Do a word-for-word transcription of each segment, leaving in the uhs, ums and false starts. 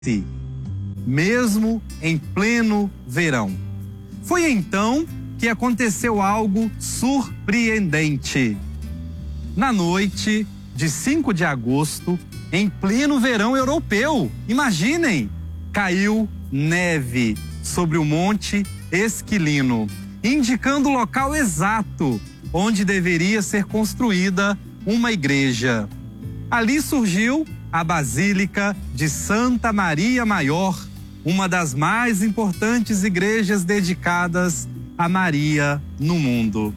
mesmo em pleno verão. Foi então que aconteceu algo surpreendente. Na noite de cinco de agosto, em pleno verão europeu, imaginem, caiu neve sobre o Monte Esquilino, indicando o local exato onde deveria ser construída uma igreja. Ali surgiu a Basílica de Santa Maria Maior, uma das mais importantes igrejas dedicadas a Maria no mundo.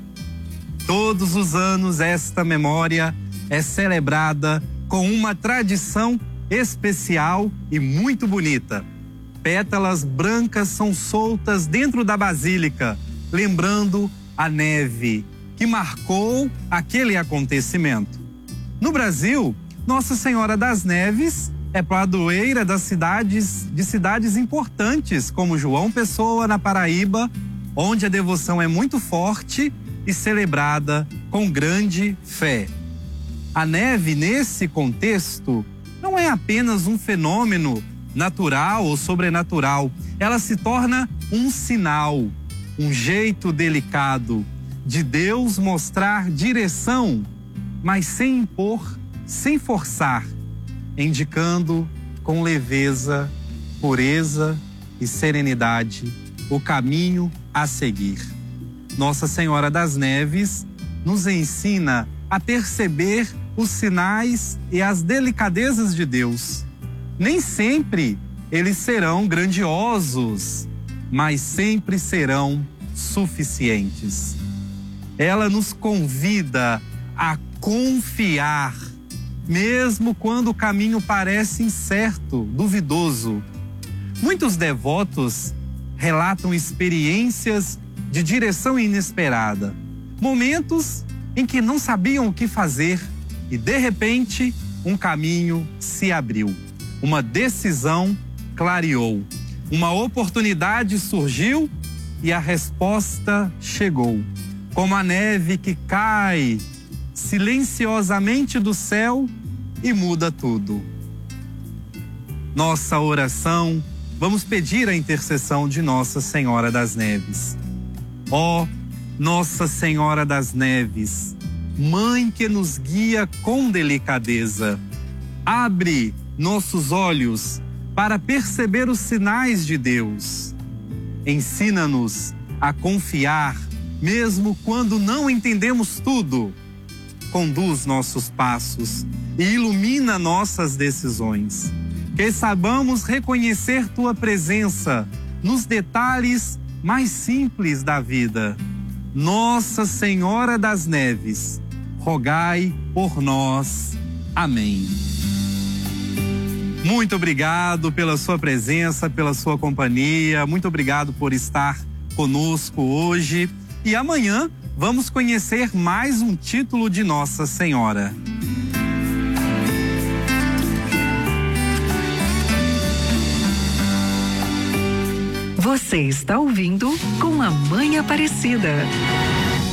Todos os anos esta memória é celebrada com uma tradição especial e muito bonita. Pétalas brancas são soltas dentro da basílica, lembrando a neve que marcou aquele acontecimento. No Brasil, Nossa Senhora das Neves é padroeira das cidades, de cidades importantes, como João Pessoa, na Paraíba, onde a devoção é muito forte e celebrada com grande fé. A neve, nesse contexto, não é apenas um fenômeno natural ou sobrenatural. Ela se torna um sinal, um jeito delicado de Deus mostrar direção, mas sem impor, sem forçar, indicando com leveza, pureza e serenidade o caminho a seguir. Nossa Senhora das Neves nos ensina a perceber os sinais e as delicadezas de Deus. Nem sempre eles serão grandiosos, mas sempre serão suficientes. Ela nos convida a confiar, mesmo quando o caminho parece incerto, duvidoso. Muitos devotos relatam experiências de direção inesperada, momentos em que não sabiam o que fazer e, de repente, um caminho se abriu, uma decisão clareou, uma oportunidade surgiu e a resposta chegou, como a neve que cai silenciosamente do céu e muda tudo. Nossa oração, vamos pedir a intercessão de Nossa Senhora das Neves. Ó Nossa Senhora das Neves, Mãe que nos guia com delicadeza, abre nossos olhos para perceber os sinais de Deus. Ensina-nos a confiar, mesmo quando não entendemos tudo. Conduz nossos passos e ilumina nossas decisões. Que saibamos reconhecer Tua presença nos detalhes mais simples da vida. Nossa Senhora das Neves, rogai por nós. Amém. Muito obrigado pela sua presença, pela sua companhia. Muito obrigado por estar conosco hoje. E amanhã vamos conhecer mais um título de Nossa Senhora. Você está ouvindo Com a Mãe Aparecida.